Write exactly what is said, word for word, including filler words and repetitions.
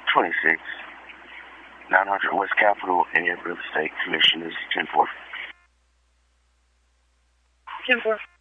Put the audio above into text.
twenty-six. nine hundred West Capitol and Real Estate Commission is ten four. ten four.